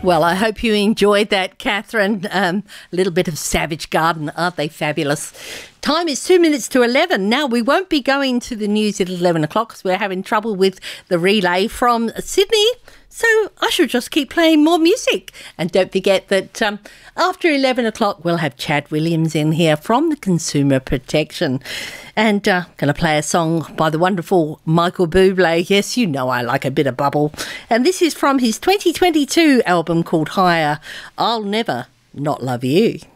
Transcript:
Well, I hope you enjoyed that, Catherine. A little bit of Savage Garden. Aren't they fabulous? Time is 2 minutes to 11. Now, we won't be going to the news at 11 o'clock because we're having trouble with the relay from Sydney. So I should just keep playing more music. And don't forget that after 11 o'clock, we'll have Chad Williams in here from the Consumer Protection. And going to play a song by the wonderful Michael Bublé. Yes, you know I like a bit of bubble. And this is from his 2022 album called Higher. I'll Never Not Love You.